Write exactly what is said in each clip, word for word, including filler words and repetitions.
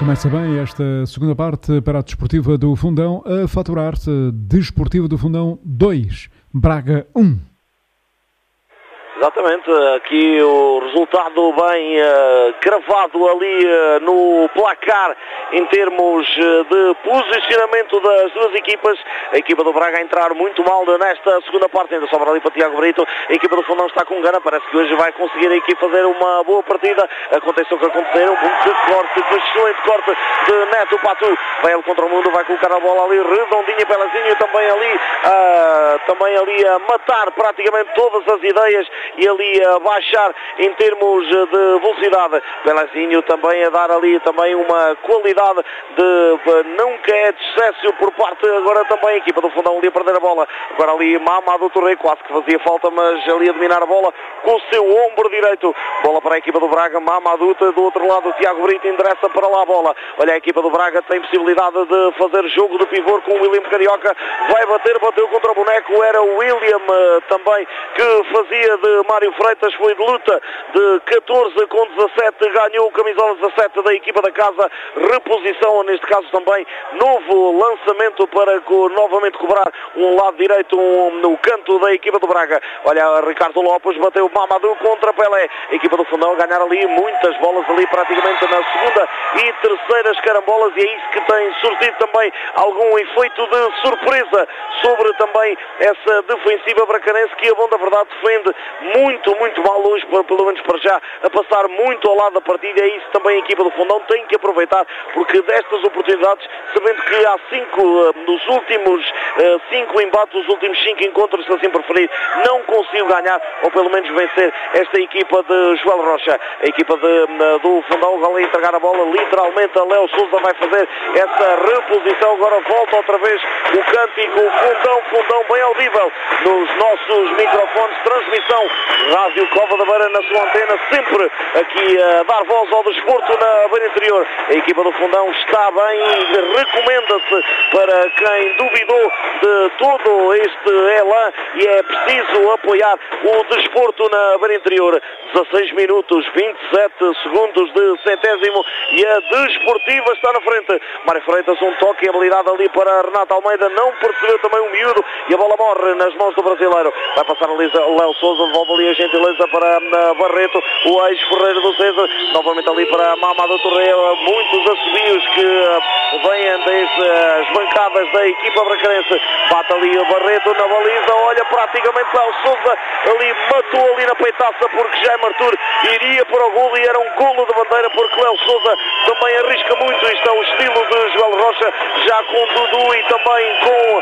Começa bem esta segunda parte para a Desportiva do Fundão a faturar-se Desportiva do Fundão dois, Braga um. Exatamente, aqui o resultado bem uh, cravado ali uh, no placar em termos uh, de posicionamento das duas equipas. A equipa do Braga a entrar muito mal nesta segunda parte, ainda sobra ali para Tiago Brito. A equipa do Fundão está com gana, parece que hoje vai conseguir aqui fazer uma boa partida. Aconteceu o que aconteceu, um bom corte, um excelente corte de Neto Patu. Vai ele contra o mundo, vai colocar a bola ali redondinha, Pelazinho também ali, uh, também ali a matar praticamente todas as ideias e ali a baixar em termos de velocidade. Pelazinho também a dar ali também uma qualidade de nunca é de excesso por parte agora também a equipa do Fundão ali a perder a bola. Agora ali Mamadou Touré quase que fazia falta, mas ali a dominar a bola com o seu ombro direito. Bola para a equipa do Braga, Mamadou do outro lado, o Tiago Brito endereça para lá a bola. Olha, a equipa do Braga tem possibilidade de fazer jogo de pivô com o William Carioca. Vai bater, bateu contra o boneco, era o William também que fazia de Mário Freitas, foi de luta de catorze com dezassete, ganhou o camisola dezassete da equipa da casa, reposição neste caso também, novo lançamento para co, novamente cobrar um lado direito um, no canto da equipa do Braga. Olha, Ricardo Lopes bateu Mamadou contra Pelé, a equipa do Fundão a ganhar ali muitas bolas ali praticamente na segunda e terceiras carambolas, e é isso que tem surtido também algum efeito de surpresa sobre também essa defensiva bracarense que a bom da verdade defende muito, muito mal hoje, pelo menos para já, a passar muito ao lado da partida. É isso também a equipa do Fundão tem que aproveitar, porque destas oportunidades, sabendo que há cinco, nos últimos cinco embates, os últimos cinco encontros, se assim preferir, não conseguiu ganhar, ou pelo menos vencer esta equipa de Joel Rocha. A equipa de, do Fundão vai entregar a bola, literalmente a Léo Sousa vai fazer essa reposição, agora volta outra vez o cântico Fundão, Fundão bem audível nos nossos microfones, transmissão Rádio Cova da Beira na sua antena, sempre aqui a dar voz ao desporto na beira interior. A equipa do Fundão está bem e recomenda-se para quem duvidou de todo este elan, e é preciso apoiar o desporto na beira interior. dezasseis minutos, vinte e sete segundos de centésimo e a Desportiva está na frente. Mário Freitas, um toque e habilidade ali para Renato Almeida, não percebeu também o miúdo e a bola morre nas mãos do brasileiro. Vai passar ali Léo Sousa, devolve ali a gentileza para Barreto, o ex-ferreiro do César, novamente ali para Mamadou Touré, muitos assobios que vêm desde as bancadas da equipa bracarense. Bate ali o Barreto na baliza, olha praticamente Léo Sousa, ali matou ali na peitaça porque Jaime Arthur iria para o golo e era um golo de bandeira, porque Léo Sousa também arrisca muito. Isto é o estilo de Joel Rocha, já com Dudu e também com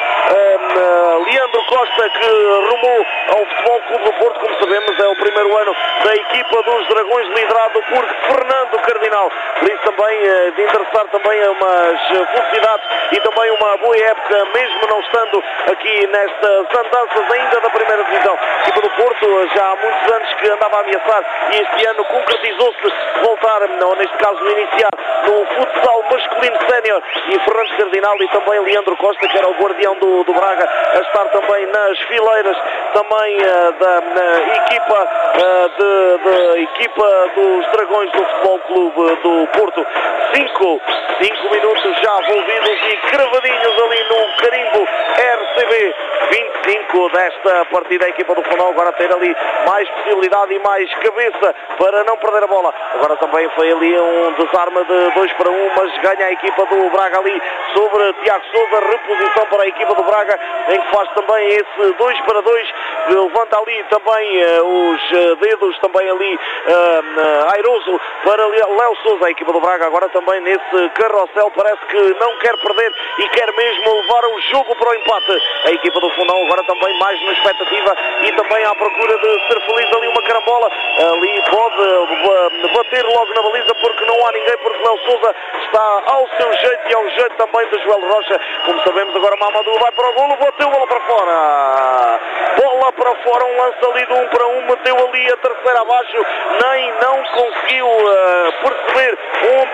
um, Leandro Costa, que rumou ao Futebol Clube do Porto, como sabemos é o primeiro ano da equipa dos Dragões, liderado por Fernando Cardinal. Por isso também de interessar também umas felicidades e também uma boa época, mesmo não estando aqui nestas andanças ainda da primeira divisão. A equipa do Porto já há muitos anos que andava a ameaçar e este ano concretizou-se voltar, ou neste caso iniciar, no futsal masculino sénior, e Fernando Cardinal e também Leandro Costa, que era o guardião do, do Braga, a estar também nas fileiras também uh, da na equipa, uh, de, de, equipa dos Dragões do Futebol Clube do Porto. Cinco, cinco minutos já envolvidos e cravadinhos ali no carimbo R C B. vinte e cinco desta partida, a equipa do Fundão agora ter ali mais possibilidade e mais cabeça para não perder a bola. Agora também foi ali um desarme de dois para um, mas ganha a equipa do Braga ali sobre Tiago Sousa, reposição para a equipa do Braga, em que faz também esse dois para dois, levanta ali também uh, os uh, dedos também ali uh, airoso para Léo Sousa. A equipa do Braga agora também nesse carrossel, parece que não quer perder e quer mesmo levar o jogo para o empate. A equipa do Fundão agora também mais na expectativa e também à procura de ser feliz, ali uma carambola, ali pode uh, bater logo na baliza porque não há ninguém, porque Léo Sousa está ao seu jeito e ao jeito também de Joel Rocha. Como sabemos, agora Mamadou vai para o golo, bateu a bola para fora, bola para fora, um lance ali de um para um, meteu ali a terceira abaixo, nem não conseguiu uh, perceber onde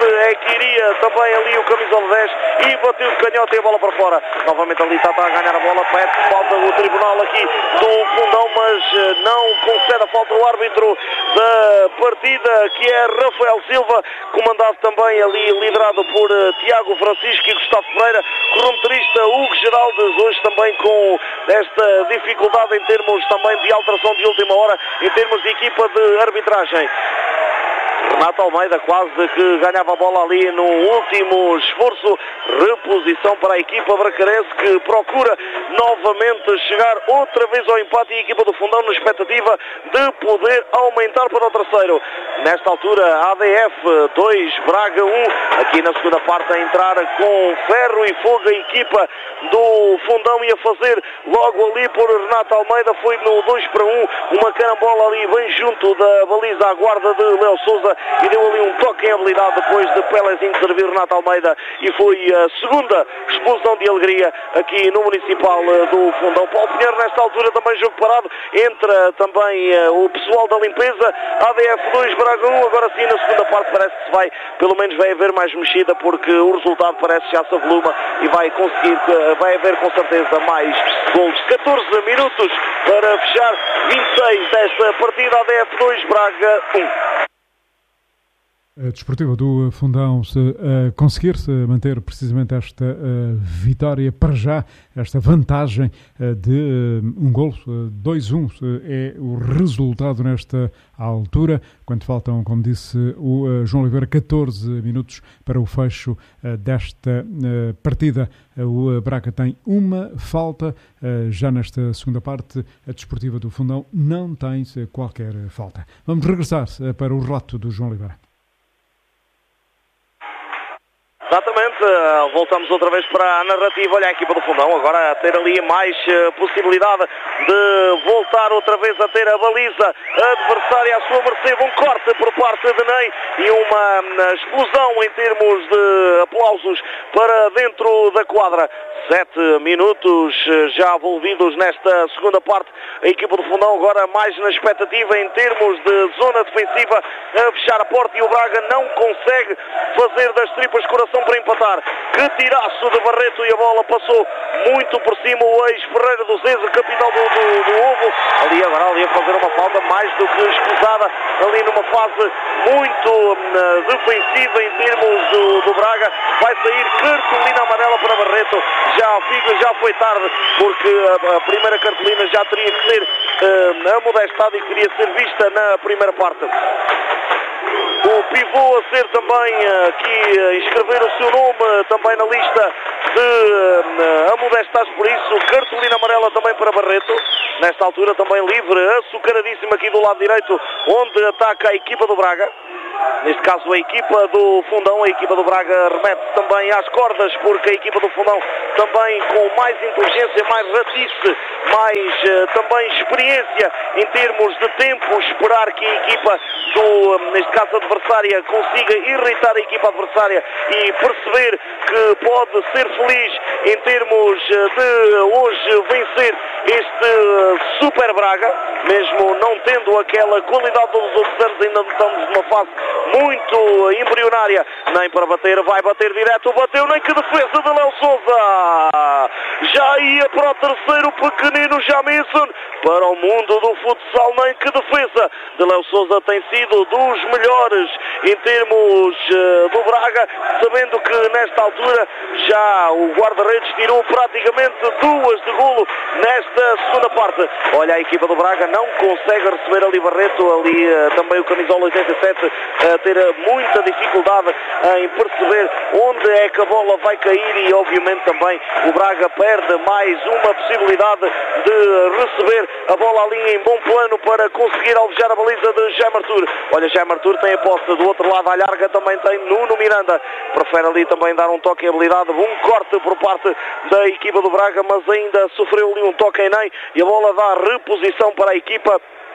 é que iria também ali o camisola dez e bateu de canhoto e a bola para fora. Novamente ali está a ganhar a bola, pede falta o tribunal aqui do Fundão, mas não concede a falta o árbitro da partida, que é Rafael Silva, comandado também ali, liderado por uh, Tiago Francisco e Gustavo Pereira, cronometrista Hugo Geraldes, hoje também com esta dificuldade em termos também de alteração de última hora, em termos de equipa de arbitragem. Renato Almeida quase que ganhava a bola ali no último esforço. Reposição para a equipa bracarense, que procura novamente chegar outra vez ao empate, e a equipa do Fundão na expectativa de poder aumentar para o terceiro. Nesta altura, A D F dois, Braga um. Aqui na segunda parte a entrar com ferro e fogo a equipa do Fundão e a fazer logo ali por Renato Almeida. Foi no dois para um, uma carambola ali bem junto da baliza à guarda de Léo Sousa, e deu ali um toque em habilidade depois de Pelezinho servir Renato Almeida, e foi a segunda explosão de alegria aqui no Municipal do Fundão. Paulo Pinheiro, nesta altura também jogo parado, entra também uh, o pessoal da limpeza. A D F dois, Braga um. Agora sim, na segunda parte parece que se vai, pelo menos vai haver mais mexida, porque o resultado parece que já se avoluma e vai conseguir, uh, vai haver com certeza mais gols. catorze minutos para fechar vinte e seis desta partida. A D F dois, Braga um. A Desportiva do Fundão se uh, conseguir-se manter precisamente esta uh, vitória para já, esta vantagem uh, de uh, um golo, uh, dois a um uh, é o resultado nesta altura, quando faltam, como disse o uh, João Oliveira, catorze minutos para o fecho uh, desta uh, partida. Uh, o Braga tem uma falta, uh, já nesta segunda parte a Desportiva do Fundão não tem uh, qualquer falta. Vamos regressar uh, para o relato do João Oliveira. Exatamente, voltamos outra vez para a narrativa. Olha a equipa do Fundão agora a ter ali mais possibilidade de voltar outra vez a ter a baliza adversária à sua mercê. Um corte por parte de Ney e uma explosão em termos de aplausos para dentro da quadra. Sete minutos já envolvidos nesta segunda parte. A equipa do Fundão agora mais na expectativa em termos de zona defensiva, a fechar a porta, e o Braga não consegue fazer das tripas coração para empatar. Que tiraço de Barreto, e a bola passou muito por cima o ex-Ferreira do Zeza, capitão do, do, do Ovo. Ali agora ali a fazer uma falta mais do que escusada, ali numa fase muito uh, defensiva em termos do, do Braga. Vai sair cartolina amarela para Barreto. Já, fica, já foi tarde, porque a, a primeira cartolina já teria que ser uh, amodestada e queria ser vista na primeira parte. O pivô a ser também aqui, uh, inscrever o seu nome também na lista de uh, amodestados, por isso cartolina amarela também para Barreto. Nesta altura também livre, açucaradíssimo aqui do lado direito, onde ataca a equipa do Braga. Neste caso a equipa do Fundão, a equipa do Braga remete também às cordas, porque a equipa do Fundão também com mais inteligência, mais ratice, mais uh, também experiência em termos de tempo, esperar que a equipa do, neste caso adversária, consiga irritar a equipa adversária e perceber que pode ser feliz em termos de hoje vencer este Super Braga, mesmo não tendo aquela qualidade dos outros anos. Ainda estamos numa fase muito embrionária. Nem para bater, vai bater direto, bateu, nem que defesa de Léo Sousa, já ia para o terceiro pequenino Jamison, para o mundo do futsal. Nem que defesa de Léo Sousa, tem sido dos melhores em termos uh, do Braga, sabendo que nesta altura já o guarda-redes tirou praticamente duas de golo nesta segunda parte. Olha, a equipa do Braga não consegue receber ali Barreto, ali uh, também o camisola oitenta e sete a uh, ter muita dificuldade em perceber onde é que a bola vai cair, e obviamente também o Braga perde mais uma possibilidade de receber a bola ali em bom plano para conseguir alvejar a baliza de Jaime Artur. Olha, Jaime Artur tem a posse do outro lado, à larga também tem Nuno Miranda, prefere ali também dar um toque em habilidade, um corte por parte da equipa do Braga, mas ainda sofreu ali um toque em Ney, e a bola dá reposição para a equipa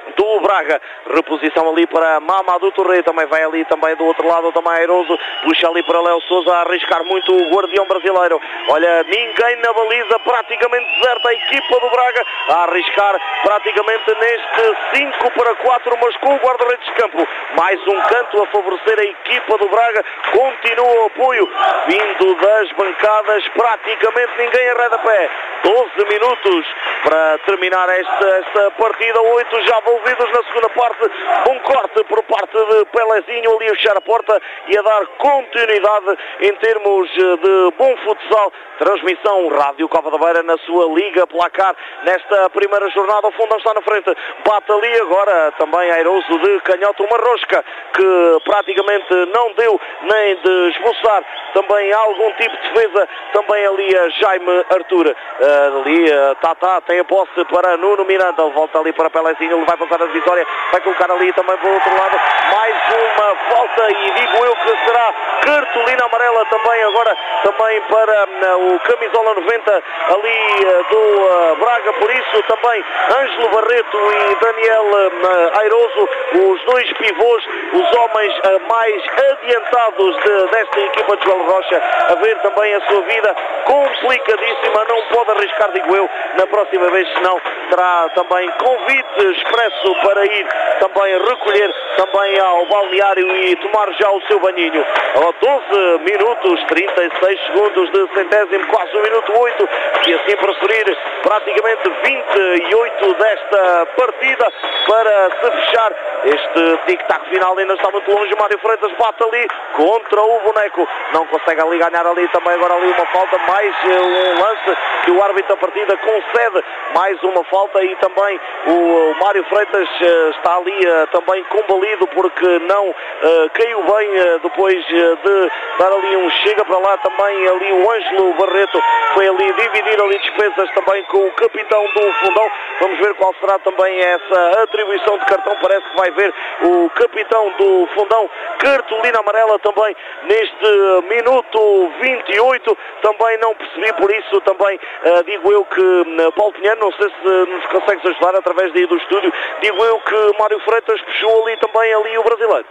do Braga. Reposição ali para Mamadou Touré, também vai ali também do outro lado, também Airoso, puxa ali para Léo Sousa a arriscar muito o guardião brasileiro. Olha, ninguém na baliza, praticamente deserta a equipa do Braga, a arriscar praticamente neste cinco para quatro, mas com o guarda-redes de campo. Mais um canto a favorecer a equipa do Braga, continua o apoio vindo das bancadas, praticamente ninguém arreda pé. doze minutos para terminar esta, esta partida, oito já envolvidos na segunda parte. Um corte por parte de Pelezinho ali a fechar a porta e a dar continuidade em termos de bom futsal. Transmissão Rádio Copa da Beira na sua Liga Placar nesta primeira jornada. O Fundão está na frente, bate ali agora também Airoso de canhoto, uma rosca que praticamente não deu nem de esboçar também algum tipo de defesa. Também ali a Jaime Arthur, ali a Tata tem a posse para Nuno Miranda, volta ali para Pelezinho, ele vai passar a divisória, vai colocar ali também para o outro lado, mais uma falta e digo eu que será cartolina amarela também agora também para o camisola noventa ali do Braga. Por isso também Ângelo Barreto e Daniel Airoso, os dois pivôs, os homens mais adiantados de, desta equipa de João Rocha, a ver também a sua vida complicadíssima, não pode arriscar, digo eu, na próxima vez, senão terá também convite expresso para ir também recolher também ao balneário e tomar já o seu banhinho. doze minutos, trinta e seis segundos de centésimo, quase um minuto oito, e assim preferir praticamente vinte e oito desta partida para se fechar. Este tic-tac final ainda está muito longe. Mário Freitas bate ali contra o boneco, não consegue ali ganhar ali também agora ali uma falta, mais um lance que o árbitro da partida concede, mais uma falta e também o Mário Freitas está ali também combalido porque não uh, caiu bem uh, depois uh, de dar ali um chega para lá. Também ali o Ângelo Barreto foi ali dividir ali despesas também com o capitão do Fundão. Vamos ver qual será também essa atribuição de cartão. Parece que vai ver o capitão do Fundão cartolina amarela também neste minuto vinte e oito. Também não percebi, por isso também uh, digo eu que uh, Paulo Pinheiro, não sei se nos consegues ajudar através daí do estúdio, digo eu que Mário Freitas puxou ali também ali o brasileiro.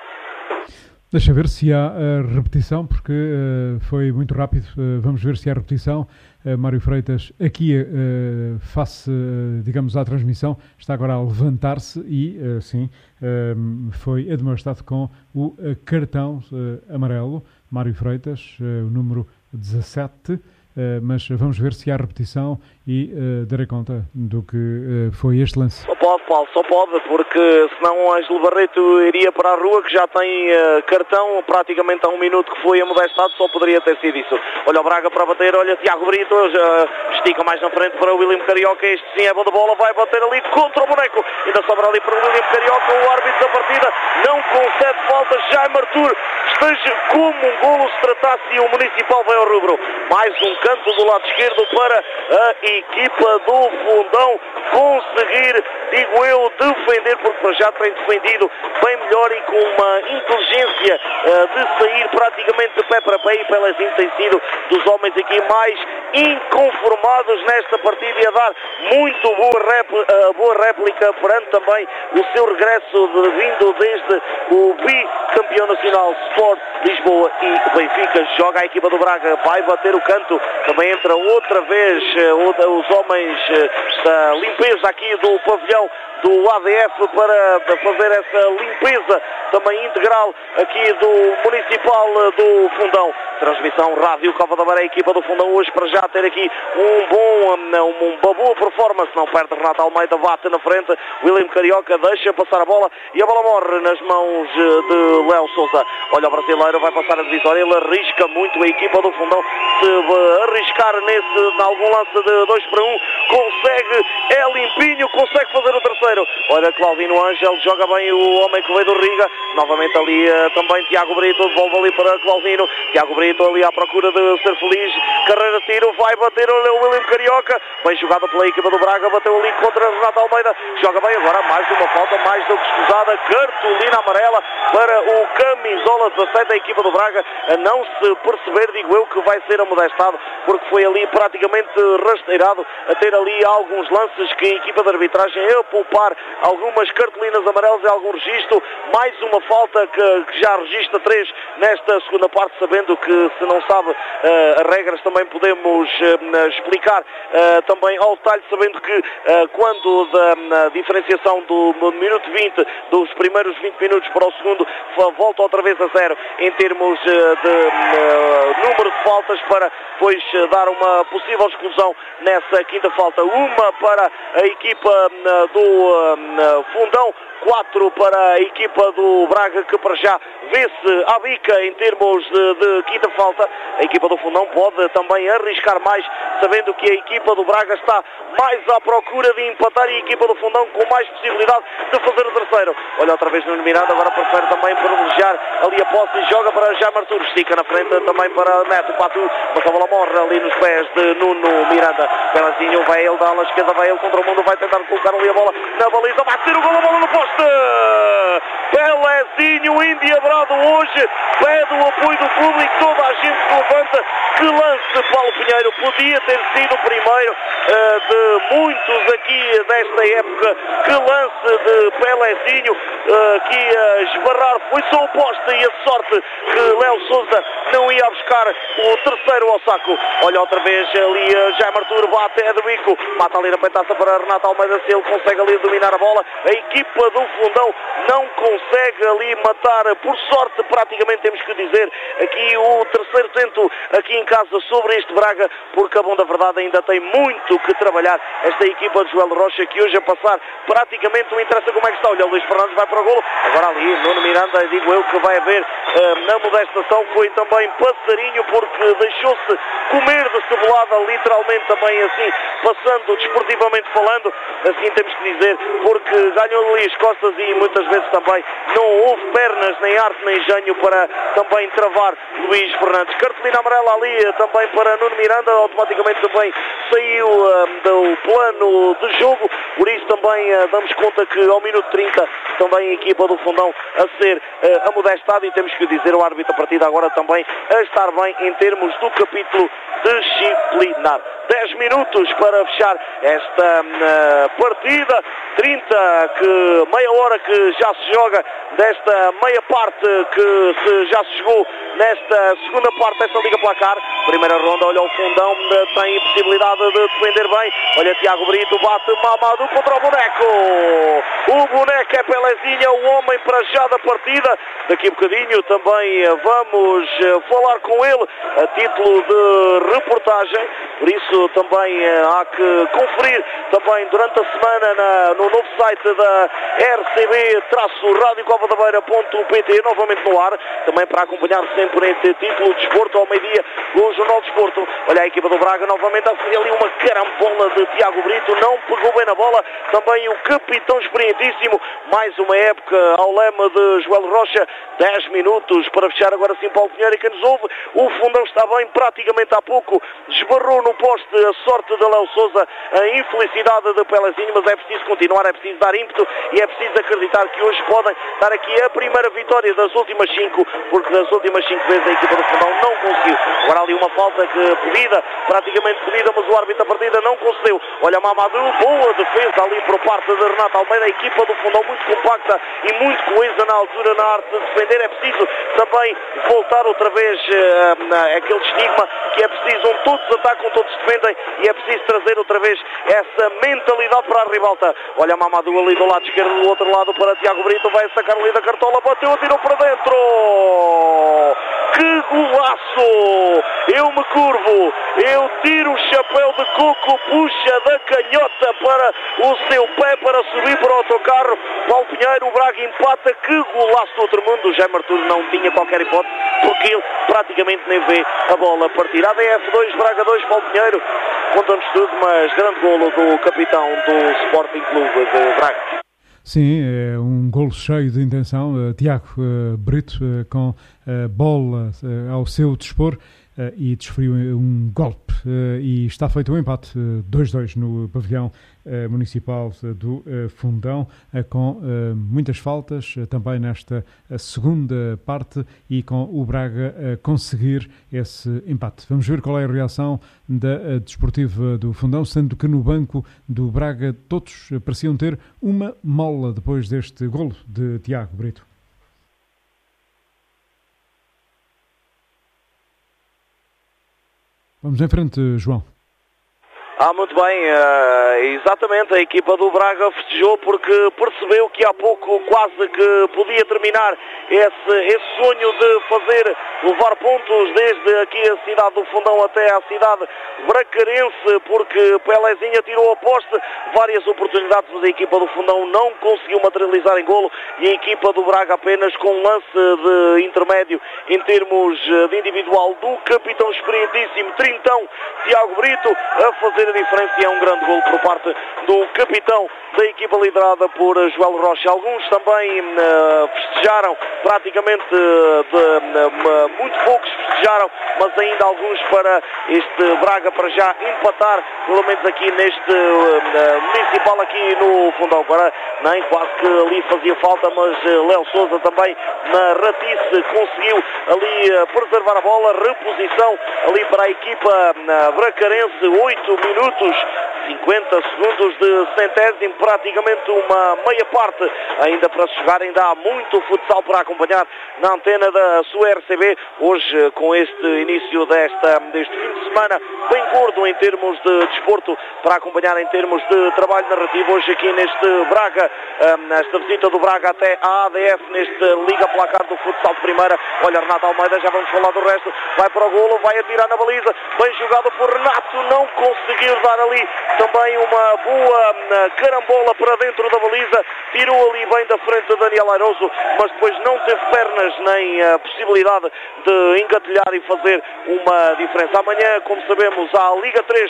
Deixa ver se há uh, repetição, porque uh, foi muito rápido. Uh, vamos ver se há repetição. Uh, Mário Freitas, aqui, uh, face, uh, digamos, à transmissão, está agora a levantar-se e, uh, sim, uh, foi admoestado com o uh, cartão uh, amarelo. Mário Freitas, uh, o número dezassete. Uh, mas vamos ver se há repetição e uh, darei conta do que uh, foi este lance. Só pode, Paulo, só pode, porque senão o Ângelo Barreto iria para a rua, que já tem uh, cartão, praticamente há um minuto que foi amodestado, só poderia ter sido isso. Olha o Braga para bater, olha Tiago Brito, uh, estica mais na frente para o William Carioca, este sim é bom de bola, vai bater ali contra o boneco, ainda sobra ali para o William Carioca, o árbitro da partida não concede falta. Jaime Arthur, esteja como um golo se tratasse e o Municipal vai ao rubro. Mais um canto do lado esquerdo para a equipa do Fundão conseguir, digo eu, defender, porque para já tem defendido bem melhor e com uma inteligência uh, de sair praticamente de pé para pé, e Pelezinho tem sido dos homens aqui mais inconformados nesta partida e a dar muito boa, rép, uh, boa réplica perante também o seu regresso de, vindo desde o bicampeão nacional Sport Lisboa e Benfica. Joga a equipa do Braga, vai bater o canto, também entra outra vez uh, os homens uh, da limpeza aqui do pavilhão do A D F para fazer essa limpeza também integral aqui do Municipal do Fundão. Transmissão Rádio Copa da Beira, a equipa do Fundão hoje para já ter aqui um bom, um, uma boa performance, não perde. Renato Almeida bate na frente, William Carioca deixa passar a bola e a bola morre nas mãos de Léo Sousa. Olha o brasileiro, vai passar a divisória, ele arrisca muito a equipa do Fundão, se arriscar nesse, em algum lance de dois para um, consegue, é limpinho, consegue fazer o terceiro. Olha Claudino Ângelo, joga bem o homem que veio do Riga, novamente ali uh, também Tiago Brito, devolve ali para Claudino, Tiago Brito ali à procura de ser feliz, carreira tiro, vai bater o William Carioca, bem jogada pela equipa do Braga, bateu ali contra Renato Almeida, joga bem agora, mais uma falta, mais do que escusada, cartolina amarela para o camisola dezassete da equipa do Braga, a não se perceber, digo eu, que vai ser amodestado, porque foi ali praticamente rasteirado a ter ali alguns lances que a equipa de arbitragem a poupar algumas cartolinas amarelas e algum registro, mais uma falta que, que já registra três nesta segunda parte, sabendo que se não sabe uh, as regras também podemos uh, explicar uh, também ao detalhe, sabendo que uh, quando da uh, diferenciação do, do minuto vinte, dos primeiros vinte minutos para o segundo, volta outra vez a zero em termos uh, de uh, número de faltas para depois uh, dar uma possível exclusão nessa quinta falta. Uma para a equipa uh, do uh, Fundão, quatro para a equipa do Braga, que para já vê-se à bica em termos de, de quinta falta. A equipa do Fundão pode também arriscar mais, sabendo que a equipa do Braga está mais à procura de empatar e a equipa do Fundão com mais possibilidade de fazer o terceiro. Olha outra vez no Miranda, agora prefere também privilegiar ali a posse e joga para Jaime Artur, estica na frente também para Neto Patu, mas a bola morre ali nos pés de Nuno Miranda. Pelazinho, vai ele, dá a esquerda, vai ele contra o mundo, vai tentar colocar ali a bola na baliza, vai ser o gol, a bola no poste. Pelezinho endiabrado hoje, pede o apoio do público, toda a gente se levanta. Que lance, Paulo Pinheiro, podia ter sido o primeiro uh, de muitos aqui desta época. Que lance de Pelezinho, uh, que ia esbarrar, foi só o poste e a sorte que Léo Sousa não ia buscar o terceiro ao saco. Olha outra vez ali uh, Jaime Artur, bate é do bico, mata ali na pentaça para Renato Almeida, se ele consegue ali dominar a bola. A equipa do Fundão não consegue ali matar, por sorte praticamente temos que dizer, aqui o terceiro tento aqui em casa sobre este Braga, porque a bom da verdade ainda tem muito que trabalhar esta equipa de Joel Rocha, que hoje a passar praticamente não interessa como é que está. Olha, o Luís Fernandes vai para o golo, agora ali Nuno Miranda, digo eu que vai haver uh, na modestação, foi também passarinho, porque deixou-se comer de cebolada, literalmente também assim, passando desportivamente falando, assim temos que dizer, porque ganhou ali as costas e muitas vezes também não houve pernas, nem arte, nem engenho para também travar Luís Fernandes. Cartolina amarela ali também para Nuno Miranda, automaticamente também saiu uh, do plano de jogo, por isso também uh, damos conta que ao minuto trinta também a equipa do Fundão a ser uh, amodestada, e temos que dizer o árbitro da partida agora também a estar bem em termos do capítulo disciplinar. dez minutos para fechar esta uh, partida, trinta, que meia hora que já se joga desta meia parte que se, já se jogou nesta segunda parte desta Liga Placar. Primeira ronda, olha o Fundão, tem possibilidade de defender bem, olha Tiago Brito, bate Mamadou contra o boneco, o boneco é Pelezinha, o homem para já da partida. Daqui a bocadinho também vamos falar com ele a título de reportagem, por isso também há que conferir também durante a semana na, no novo site da R C B rádio cova da beira ponto pt, novamente no ar, também para acompanhar sempre este título de desporto ao meio-dia, o Jornal de Desporto. Olha a equipa do Braga novamente a fazer ali uma carambola de Tiago Brito, não pegou bem na bola, também o capitão experientíssimo, mais uma época ao lema de Joel Rocha. Dez minutos para fechar agora sim Paulo Pinheiro, e quem nos ouve, o Fundão está bem, praticamente há pouco esbarrou no poste, a sorte de Léo Sousa, a infelicidade de Pelezinho, mas é preciso continuar, é preciso dar ímpeto e é preciso acreditar que hoje podem dar aqui a primeira vitória das últimas cinco, porque das últimas cinco vezes a equipa do Fundão não conseguiu. Agora ali uma falta que pedida, praticamente pedida, mas o árbitro da partida não concedeu. Olha Mamadou, boa defesa ali por parte de Renato Almeida, a equipa do Fundão muito compacta e muito coesa na altura, na arte de defender. É preciso também voltar outra vez uh, aquele estigma que é preciso, onde todos atacam, todos defendem, e é preciso trazer outra vez essa mentalidade para a ribalta. Olha Mamadou ali do lado esquerdo, do outro lado para Tiago Brito, vai sacar ali da cartola, bateu, tirou para dentro. Que golaço! Eu me curvo, eu tiro o chapéu de coco, puxa da canhota para o seu pé para subir para o autocarro. Paulo Pinheiro, o Braga empata. Que golaço do outro mundo. O Jaime Artur não tinha qualquer hipótese, porque ele praticamente nem vê a bola partir. A D F dois, Braga dois, Paulo Pinheiro conta-nos tudo, mas grande golo do capitão do Sporting Clube de Braga. Sim, é um golo cheio de intenção. Uh, Tiago uh, Brito uh, com a uh, bola uh, ao seu dispor, e desferiu um golpe. E está feito um empate dois a dois no pavilhão municipal do Fundão, com muitas faltas também nesta segunda parte e com o Braga a conseguir esse empate. Vamos ver qual é a reação da Desportiva do Fundão, sendo que no banco do Braga todos pareciam ter uma mola depois deste golo de Tiago Brito. Vamos em frente, João. Ah, muito bem, uh, exatamente, a equipa do Braga festejou porque percebeu que há pouco quase que podia terminar esse, esse sonho de fazer, levar pontos desde aqui a cidade do Fundão até à cidade bracarense, porque Pelezinha tirou a poste, várias oportunidades, mas a equipa do Fundão não conseguiu materializar em golo e a equipa do Braga apenas com um lance de intermédio em termos de individual do capitão experientíssimo, trintão, Tiago Brito, a fazer a diferença e é um grande golo por parte do capitão da equipa liderada por Joel Rocha. Alguns também uh, festejaram, praticamente uh, de, uh, muito poucos festejaram, mas ainda alguns para este Braga para já empatar, pelo menos aqui neste uh, municipal aqui no Fundão. Agora nem quase que ali fazia falta, mas uh, Léo Sousa também na ratice conseguiu ali uh, preservar a bola, reposição ali para a equipa uh, bracarense, oito minutos, cinquenta segundos de centésimo, praticamente uma meia parte ainda para se jogar, ainda há muito futsal para acompanhar na antena da sua R C B, hoje com este início desta, deste fim de semana bem gordo em termos de desporto, para acompanhar em termos de trabalho narrativo, hoje aqui neste Braga, nesta visita do Braga até a A D F, neste Liga Placar do futsal de primeira. Olha, Renato Almeida, já vamos falar do resto, vai para o golo, vai atirar na baliza, bem jogado por Renato, não conseguiu dar ali também uma boa carambola para dentro da baliza, tirou ali bem da frente de Daniel Airoso, mas depois não teve pernas nem a possibilidade de engatilhar e fazer uma diferença. Amanhã, como sabemos, há a Liga três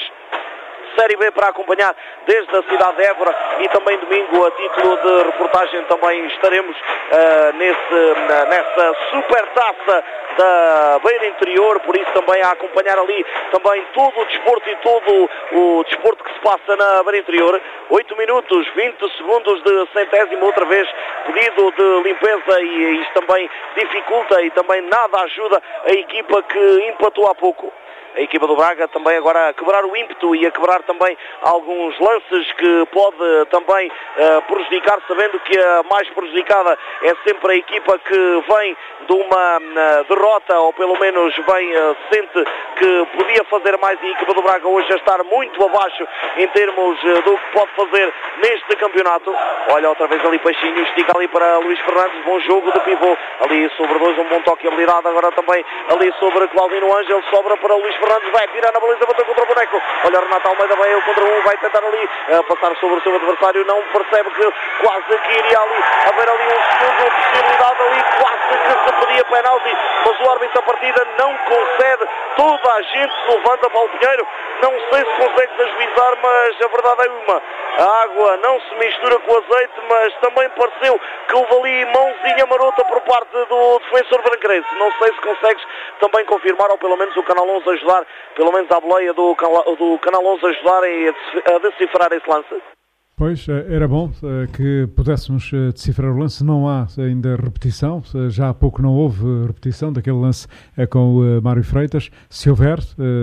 Série B para acompanhar desde a cidade de Évora e também domingo a título de reportagem também estaremos uh, nesse, uh, nessa super taça da Beira Interior, por isso também a acompanhar ali também todo o desporto e todo o desporto que se passa na Beira Interior. oito minutos, vinte segundos de centésimo, outra vez pedido de limpeza e isto também dificulta e também nada ajuda a equipa que empatou há pouco. A equipa do Braga também agora a quebrar o ímpeto e a quebrar também alguns lances que pode também uh, prejudicar, sabendo que a mais prejudicada é sempre a equipa que vem de uma uh, derrota, ou pelo menos bem uh, sente que podia fazer mais, e a equipa do Braga hoje a estar muito abaixo em termos uh, do que pode fazer neste campeonato. Olha outra vez ali Peixinho, estica ali para Luís Fernandes, bom jogo de pivô, ali sobre dois, um bom toque e habilidade, agora também ali sobre Claudino Ângelo, sobra para Luís Fernandes, vai tirar na baliza, bateu contra o boneco, olha Renato Almeida, vai eu contra um, vai tentar ali uh, passar sobre o seu adversário, não percebe que quase que iria ali haver ali um segundo, possibilidade ali, quase que se pedia penalti, mas o árbitro da partida não concede, toda a gente se levanta para o Pinheiro, não sei se consegue ajuizar, mas a verdade é uma, a água não se mistura com o azeite, mas também pareceu que houve ali mãozinha marota por parte do defensor brancarense, não sei se consegues também confirmar, ou pelo menos o Canal onze ajudar, pelo menos a boleia do, do Canal onze ajudarem a decifrar esse lance. Pois, era bom que pudéssemos decifrar o lance, não há ainda repetição, já há pouco não houve repetição daquele lance com o Mário Freitas. Se houver,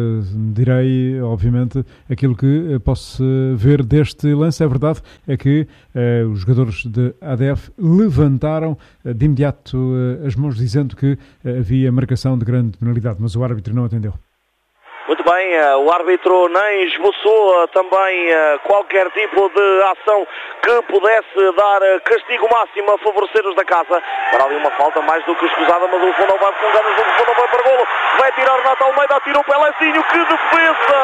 direi obviamente aquilo que posso ver deste lance. É verdade, é que os jogadores de A D F levantaram de imediato as mãos dizendo que havia marcação de grande penalidade, mas o árbitro não atendeu. Muito bem, o árbitro nem esboçou também qualquer tipo de ação que pudesse dar castigo máximo a favorecer os da casa. Para ali uma falta mais do que escusada, mas o Fundão vai com ganas, o Fundão vai para golo, vai tirar Renato Almeida, atirou o Pelezinho, que defesa!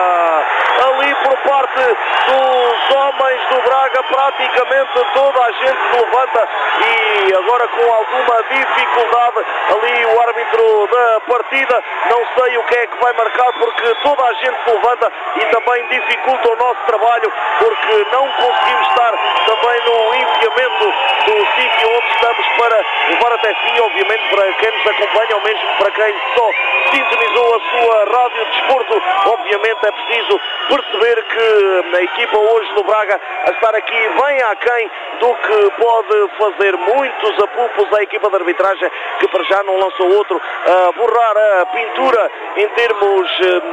Ali por parte dos homens do Braga, praticamente toda a gente se levanta e agora com alguma dificuldade ali o árbitro da partida partida. Não sei o que é que vai marcar, porque toda a gente se levanta e também dificulta o nosso trabalho, porque não conseguimos estar também no enviamento do sítio onde estamos para levar até si, obviamente, para quem nos acompanha, ou mesmo para quem só sintonizou a sua rádio de desporto. Obviamente é preciso perceber que a equipa hoje do Braga a estar aqui bem aquém do que pode fazer. Muitos apupos à equipa de arbitragem, que para já não lançou outro a borrar a pintura em termos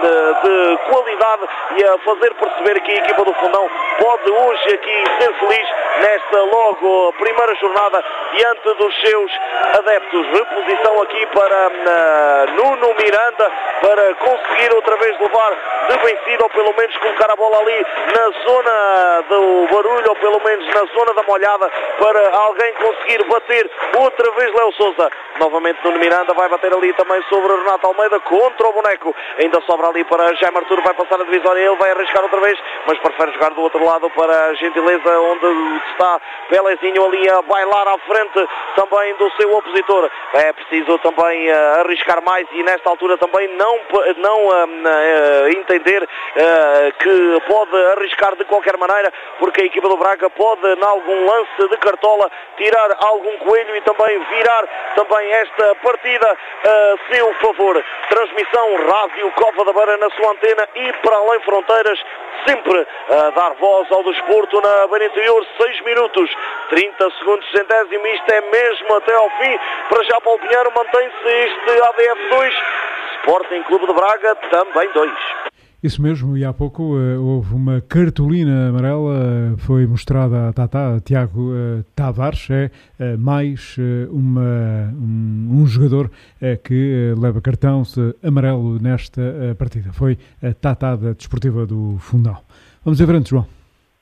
de qualidade e a fazer perceber que a equipa do Fundão pode hoje aqui ser feliz nesta logo primeira jornada diante dos seus adeptos. Reposição aqui para uh, Nuno Miranda, para conseguir outra vez levar de vencida, ou pelo menos colocar a bola ali na zona do barulho, ou pelo menos na zona da molhada, para alguém conseguir bater outra vez Léo Sousa. Novamente Nuno Miranda vai bater ali também sobre Renato Almeida contra o boneco. Ainda sobra ali para Jaime Arturo, vai passar a divisória, ele vai arriscar outra vez, mas prefere jogar do outro lado para a Gentileza, onde está Pelezinho ali a bailar à frente também do seu opositor. É preciso também uh, arriscar mais e nesta altura também não, não uh, uh, entender uh, que pode arriscar de qualquer maneira, porque a equipa do Braga pode, em algum lance de cartola, tirar algum coelho e também virar também esta partida a seu favor. Transmissão Rádio Cova da Beira na sua antena e para além fronteiras, sempre a dar voz ao desporto na Beira Interior. Seis minutos, trinta segundos, centésimo, isto é mesmo até ao fim. Para já Paulo Pinheiro, mantém-se este A D F dois, Sporting Clube de Braga também dois. Isso mesmo, e há pouco uh, houve uma cartolina amarela, uh, foi mostrada a Tata, a Tiago uh, Tavares, é uh, mais uh, uma, um, um jogador uh, que uh, leva cartão amarelo nesta uh, partida. Foi a Tata da Desportiva do Fundão. Vamos em frente, João.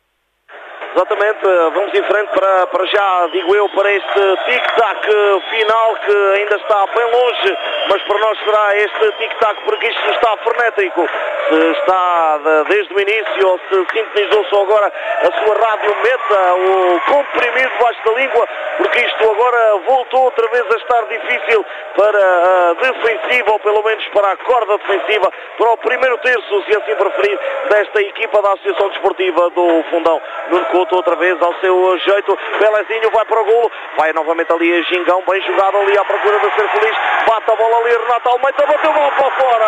Exatamente, vamos em frente para, para já, digo eu, para este tic-tac final que ainda está bem longe, mas para nós será este tic-tac porque isto está frenético. Se está de, desde o início ou se sintonizou só agora a sua rádio, meta o comprimido debaixo da língua, porque isto agora voltou outra vez a estar difícil para a defensiva, ou pelo menos para a corda defensiva, para o primeiro terço, se assim preferir, desta equipa da Associação Desportiva do Fundão. Nuno Couto outra vez ao seu jeito, Pelezinho vai para o golo, vai novamente ali a Gingão, bem jogado ali à procura de ser feliz, bate a bola ali, Renato Almeida, bateu a bola para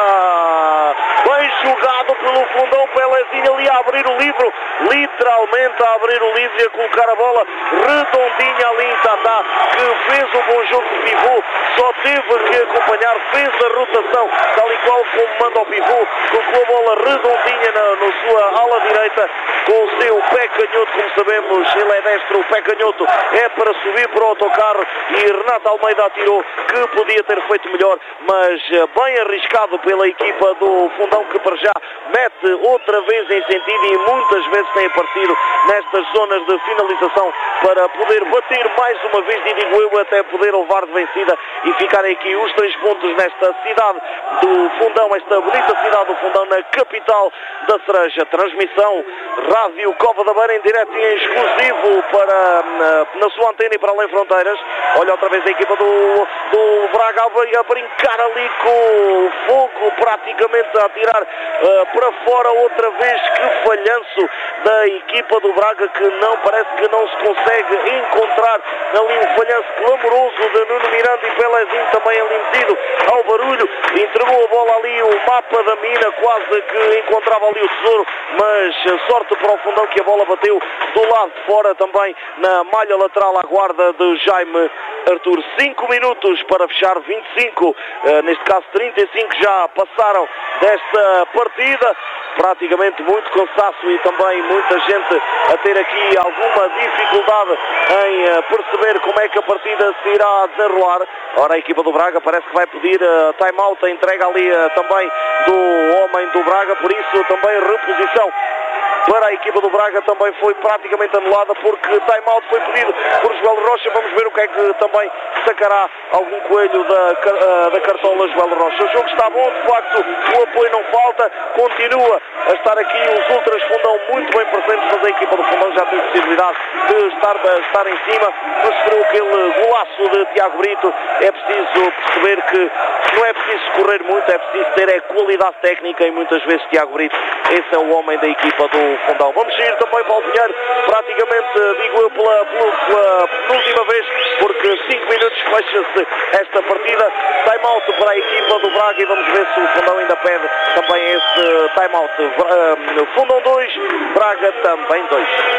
fora, bem jogado pelo Fundão, Pelezinho ali a abrir o livro, literalmente a abrir o livro e a colocar a bola redondinha ali em Tata, que fez o conjunto de pivô, só teve que acompanhar, fez a rotação, tal e qual como manda o pivô, colocou a bola redondinha na, na sua ala direita, com o seu pé canhoto, como sabemos, ele é destro, o pé canhoto é para subir para o autocarro e Renato Almeida atirou, que podia ter feito melhor, mas bem arriscado pela equipa do Fundão, que para já mete outra vez em sentido e muitas vezes tem aparecido nestas zonas de finalização para poder bater mais uma vez, e digo eu, até poder levar de vencida e ficar aqui os três pontos nesta cidade do Fundão, esta bonita cidade do Fundão, na capital da Cereja. Transmissão Rádio Cova da Beira em direto e em exclusivo para, na, na sua antena e para além fronteiras. Olha outra vez a equipa do, do Braga a, a brincar ali com o fogo, praticamente a tirar uh, para fora outra vez. Que falhanço da equipa do Braga, que não parece que não se consegue encontrar ali um falhanço clamoroso de Nuno Miranda, e Pelezinho também ali metido ao barulho, entregou a bola ali, o mapa da mina, quase que encontrava ali o tesouro, mas sorte para o Fundão que a bola bateu do lado de fora também na malha lateral à guarda de Jaime Arturo. cinco minutos para fechar, vinte e cinco, uh, neste caso trinta e cinco já passaram desta partida. Praticamente muito cansaço e também muita gente a ter aqui alguma dificuldade em uh, perceber como é que a partida se irá desenrolar. Ora, a equipa do Braga parece que vai pedir uh, time-out, a entrega ali uh, também do homem do Braga, por isso também reposição para a equipa do Braga também foi praticamente anulada, porque time-out foi pedido por Joel Rocha. Vamos ver o que é que também sacará algum coelho da, da cartola Joel Rocha. O jogo está bom, de facto, o apoio não falta, continua a estar aqui os Ultras Fundão muito bem presentes, mas a equipa do Fundão já tem possibilidade de estar, de estar em cima, mas sofreu aquele golaço de Tiago Brito. É preciso perceber que não é preciso correr muito. muito é preciso ter é qualidade técnica e muitas vezes Tiago Brito, esse é o homem da equipa do Fundão. Vamos sair também para o Pinheiro, praticamente, digo eu, pela, pela, pela última vez, porque cinco minutos fecha-se esta partida. Time-out para a equipa do Braga e vamos ver se o Fundão ainda pede também esse time-out. Fundão dois, Braga também dois.